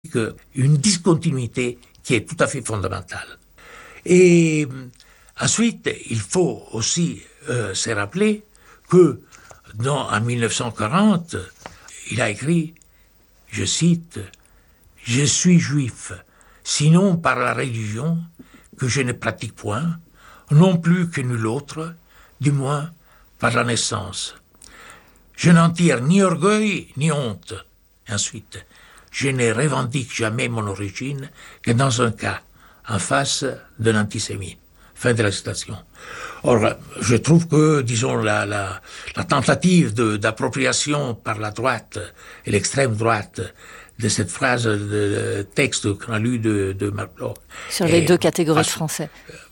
une discontinuité qui est tout à fait fondamentale. Et ensuite, il faut aussi se rappeler que en 1940, il a écrit, je cite, « Je suis juif, sinon par la religion que je ne pratique point, non plus que nul autre, du moins par la naissance. Je n'en tire ni orgueil ni honte. » Ensuite, « Je ne revendique jamais mon origine que dans un cas, en face d'un antisémite. » Fin de la citation. Or, je trouve que, disons, la tentative d'appropriation par la droite et l'extrême droite de cette phrase de texte qu'on a lu de Marc Bloch. Sur les deux catégories de Français.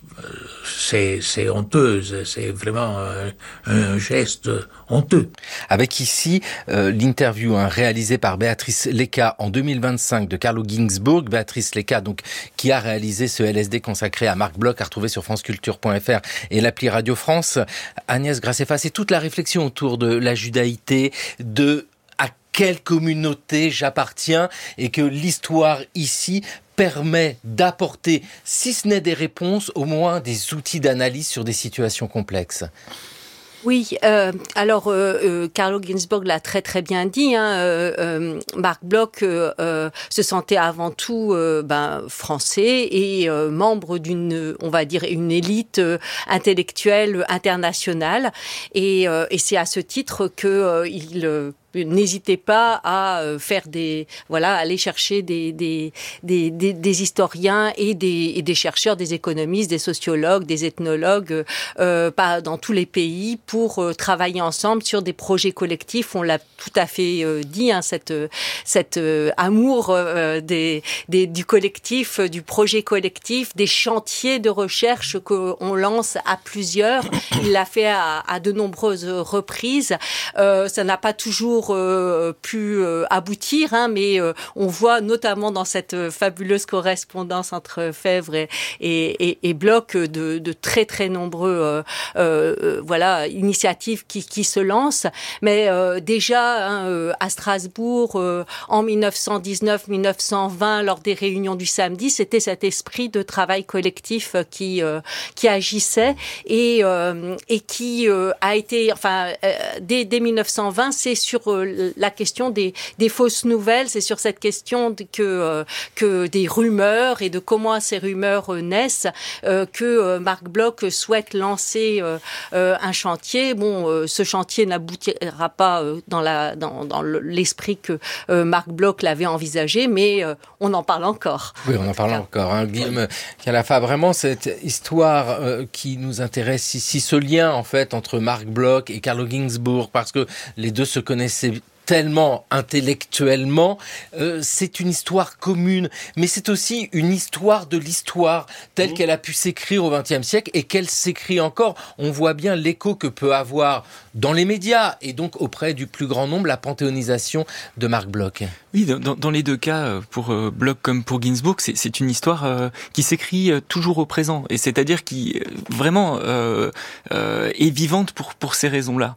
C'est honteuse, c'est vraiment un geste honteux. Avec ici l'interview réalisée par Béatrice Léca en 2025 de Carlo Ginzburg. Béatrice Léca, donc, qui a réalisé ce LSD consacré à Marc Bloch, à retrouver sur franceculture.fr et l'appli Radio France. Agnès Graceffa, c'est toute la réflexion autour de la judaïté, de à quelle communauté j'appartiens, et que l'histoire ici permet d'apporter, si ce n'est des réponses, au moins des outils d'analyse sur des situations complexes. Oui, alors Carlo Ginzburg l'a très très bien dit. Marc Bloch se sentait avant tout français et membre d'une, on va dire, une élite intellectuelle internationale. Et c'est à ce titre que il n'hésitez pas à faire aller chercher des historiens et des chercheurs, des économistes, des sociologues, des ethnologues, dans tous les pays pour travailler ensemble sur des projets collectifs. On l'a tout à fait dit, cet amour du collectif, du projet collectif, des chantiers de recherche qu'on lance à plusieurs. Il l'a fait à de nombreuses reprises. Ça n'a pas toujours pu aboutir, mais on voit notamment dans cette fabuleuse correspondance entre Febvre et Bloch de très très nombreux initiatives qui se lancent. Mais déjà à Strasbourg en 1919-1920 lors des réunions du samedi, c'était cet esprit de travail collectif qui agissait et qui a été dès 1920, c'est sur la question des fausses nouvelles, c'est sur cette question que des rumeurs et de comment ces rumeurs naissent que Marc Bloch souhaite lancer un chantier. Ce chantier n'aboutira pas dans l'esprit que Marc Bloch l'avait envisagé, mais on en parle encore. Oui, on en parle encore. Guillaume Khalaffa, vraiment cette histoire qui nous intéresse ici, ce lien en fait entre Marc Bloch et Carlo Ginzburg, parce que les deux se connaissaient tellement intellectuellement, c'est une histoire commune, mais c'est aussi une histoire de l'histoire telle qu'elle a pu s'écrire au XXe siècle et qu'elle s'écrit encore. On voit bien l'écho que peut avoir dans les médias et donc auprès du plus grand nombre la panthéonisation de Marc Bloch. Oui, dans les deux cas, pour Bloch comme pour Ginzburg, c'est une histoire qui s'écrit toujours au présent, et c'est-à-dire qui vraiment est vivante pour ces raisons-là.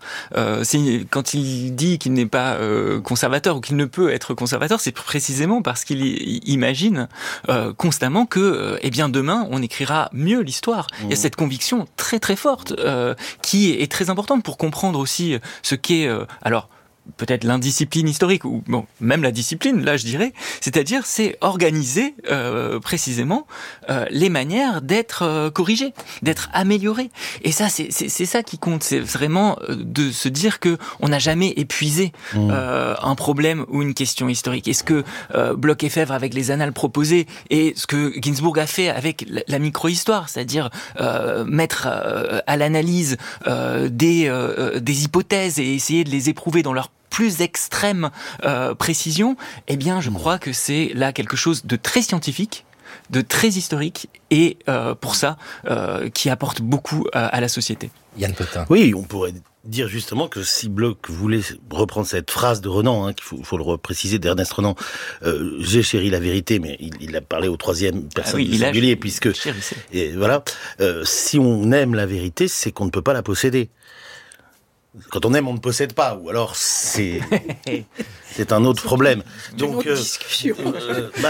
Quand il dit qu'il n'est pas conservateur ou qu'il ne peut être conservateur, c'est précisément parce qu'il imagine constamment que demain on écrira mieux l'histoire. Il y a cette conviction très très forte qui est très importante pour comprendre aussi ce qu'est peut-être l'indiscipline historique, ou même la discipline, là je dirais, c'est-à-dire c'est organiser précisément les manières d'être corrigées, d'être améliorées. Et ça, c'est ça qui compte, c'est vraiment de se dire que on n'a jamais épuisé un problème ou une question historique. Et ce que Bloch et Febvre avec les annales proposées, et ce que Ginzburg a fait avec la micro-histoire, c'est-à-dire mettre à l'analyse des hypothèses et essayer de les éprouver dans leur plus extrême précision, je crois que c'est là quelque chose de très scientifique, de très historique, et pour ça, qui apporte beaucoup à la société. Yann Potin. Oui, on pourrait dire justement que si Bloch voulait reprendre cette phrase de Renan, qu'il faut le préciser, d'Ernest Renan, j'ai chéri la vérité, mais il a parlé au troisième personne du singulier, puisque si on aime la vérité, c'est qu'on ne peut pas la posséder. Quand on aime, on ne possède pas, ou alors c'est un autre problème. Donc, discussion.